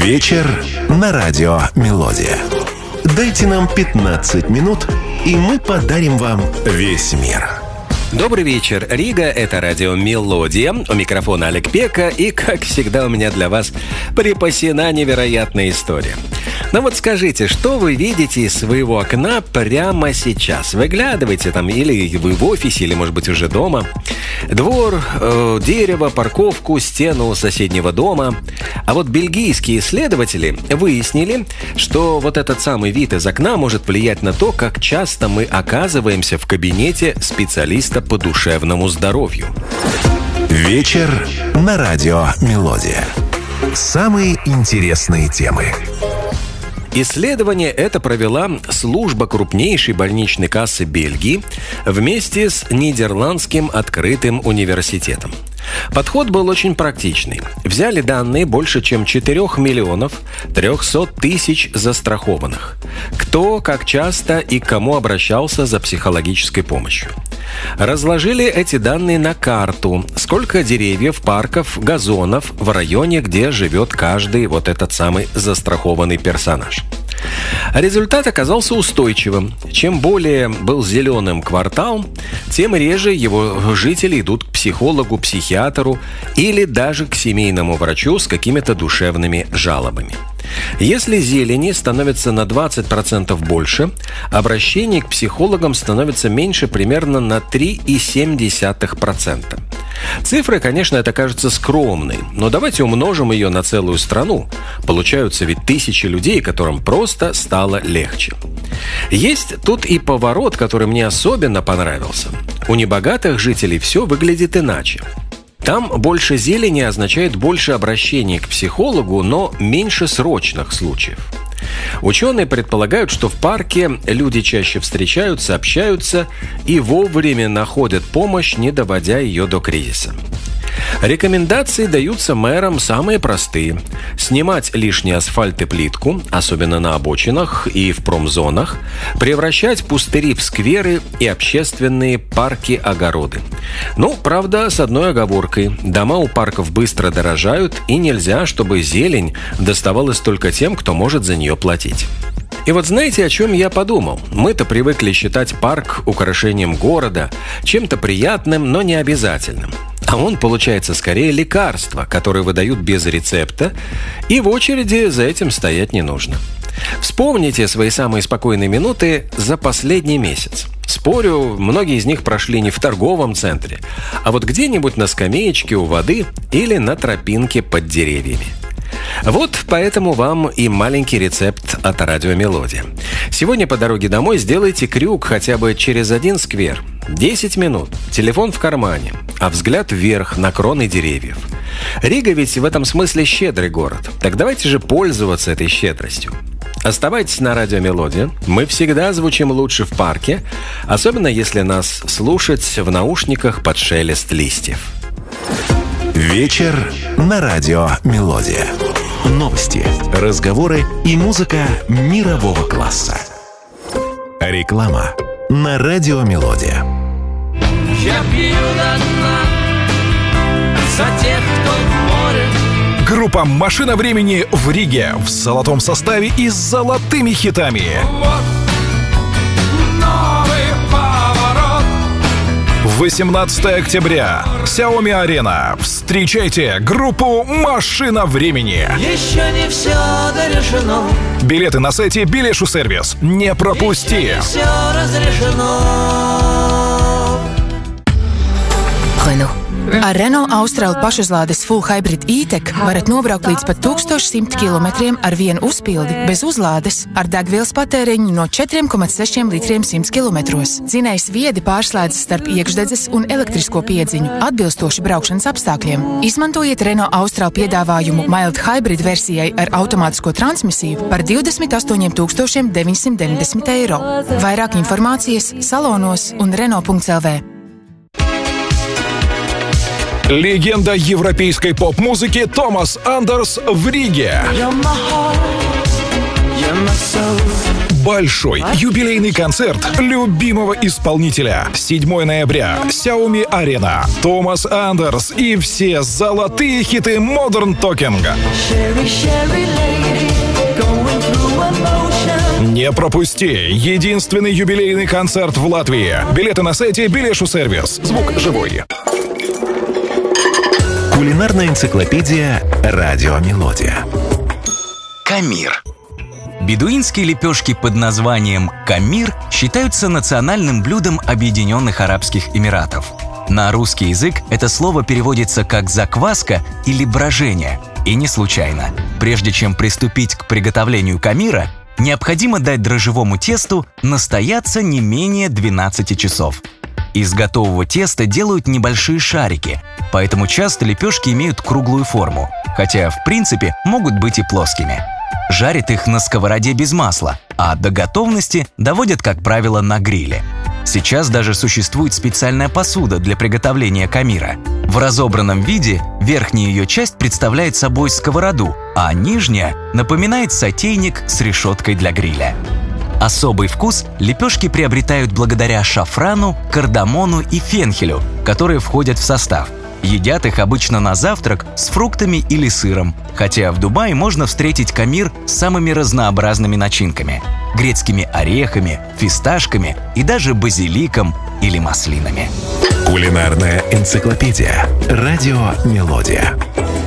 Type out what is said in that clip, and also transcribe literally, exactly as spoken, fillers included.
Вечер на радио «Мелодия». Дайте нам пятнадцать минут, и мы подарим вам весь мир. Добрый вечер, Рига, это радио «Мелодия». У микрофона Олег Пека, и, как всегда, у меня для вас припасена невероятная история. Ну вот скажите, что вы видите из своего окна прямо сейчас? Выглядываете там, или вы в офисе, или, может быть, уже дома. Двор, э, дерево, парковку, стену соседнего дома. А вот бельгийские исследователи выяснили, что вот этот самый вид из окна может влиять на то, как часто мы оказываемся в кабинете специалиста по душевному здоровью. Вечер на радио «Мелодия». Самые интересные темы. Исследование это провела служба крупнейшей больничной кассы Бельгии вместе с Нидерландским открытым университетом. Подход был очень практичный. Взяли данные больше чем четырех миллионов трехсот тысяч застрахованных. Кто, как часто и к кому обращался за психологической помощью. Разложили эти данные на карту. Сколько деревьев, парков, газонов в районе, где живет каждый вот этот самый застрахованный персонаж. Результат оказался устойчивым. Чем более был зеленым квартал, тем реже его жители идут к психологу, психиатру или даже к семейному врачу с какими-то душевными жалобами. Если зелени становится на двадцать процентов больше, обращений к психологам становится меньше примерно на три целых семь десятых процента. Цифры, конечно, это кажется скромной, но давайте умножим ее на целую страну. Получаются ведь тысячи людей, которым просто стало легче. Есть тут и поворот, который мне особенно понравился. У небогатых жителей все выглядит иначе. Там больше зелени означает больше обращений к психологу, но меньше срочных случаев. Ученые предполагают, что в парке люди чаще встречаются, общаются и вовремя находят помощь, не доводя ее до кризиса. Рекомендации даются мэрам самые простые. Снимать лишний асфальт и плитку, особенно на обочинах и в промзонах, превращать пустыри в скверы и общественные парки-огороды. Ну, правда, с одной оговоркой. Дома у парков быстро дорожают, и нельзя, чтобы зелень доставалась только тем, кто может за нее платить. И вот знаете, о чем я подумал? Мы-то привыкли считать парк украшением города, чем-то приятным, но не обязательным. А он, получается, скорее лекарство, которое выдают без рецепта, и в очереди за этим стоять не нужно. Вспомните свои самые спокойные минуты за последний месяц. Спорю, многие из них прошли не в торговом центре, а вот где-нибудь на скамеечке у воды или на тропинке под деревьями. Вот поэтому вам и маленький рецепт от радио «Мелодия». Сегодня по дороге домой сделайте крюк хотя бы через один сквер. десять минут, телефон в кармане, а взгляд вверх на кроны деревьев. Рига ведь в этом смысле щедрый город. Так давайте же пользоваться этой щедростью. Оставайтесь на радио «Мелодия». Мы всегда звучим лучше в парке, особенно если нас слушать в наушниках под шелест листьев. Вечер на радио «Мелодия». Новости, разговоры и музыка мирового класса. Реклама на радио «Мелодия». Я пью до дна за тех, кто в море. Группа «Машина времени» в Риге в золотом составе и с золотыми хитами. Вот новый поворот. восемнадцатого октября. Xiaomi-арена. Встречайте группу «Машина времени». Еще не все дорешено. Билеты на сайте Билешу Сервис. Не пропусти. Еще не все разрешено. Renault. Ar Renault Austral pašuzlādes Full Hybrid E-Tech varat nobraukt līdz pat tūkstoš simt kilometriem ar vienu uzpildi bez uzlādes ar degvielas patēriņu no četriem komats sešiem litriem simts kilometros. Dzinējs viedi pārslēdzas starp iekšdedzes un elektrisko piedziņu atbilstoši braukšanas apstākļiem. Izmantojiet Renault Austral piedāvājumu Mild Hybrid versijai ar automātisko transmisiju par divdesmit astoņiem tūkstošiem deviņsimt deviņdesmit eiro. Vairāk informācijas salonos un Renault punkts el vē. Легенда европейской поп-музыки Томас Андерс в Риге. Большой юбилейный концерт любимого исполнителя. седьмого ноября. Xiaomi Arena. Томас Андерс и все золотые хиты Modern Talking. Не пропусти! Единственный юбилейный концерт в Латвии. Билеты на сайте Билешу Сервис. Звук живой. Кулинарная энциклопедия «Радио Мелодия». Камир. Бедуинские лепешки под названием камир считаются национальным блюдом Объединенных Арабских Эмиратов. На русский язык это слово переводится как «закваска» или «брожение». И не случайно. Прежде чем приступить к приготовлению камира, необходимо дать дрожжевому тесту настояться не менее двенадцати часов. Из готового теста делают небольшие шарики, поэтому часто лепешки имеют круглую форму, хотя в принципе могут быть и плоскими. Жарят их на сковороде без масла, а до готовности доводят, как правило, на гриле. Сейчас даже существует специальная посуда для приготовления камира. В разобранном виде верхняя ее часть представляет собой сковороду, а нижняя напоминает сотейник с решеткой для гриля. Особый вкус лепешки приобретают благодаря шафрану, кардамону и фенхелю, которые входят в состав. Едят их обычно на завтрак с фруктами или сыром, хотя в Дубае можно встретить камир с самыми разнообразными начинками – грецкими орехами, фисташками и даже базиликом или маслинами. Кулинарная энциклопедия «Радио Мелодия».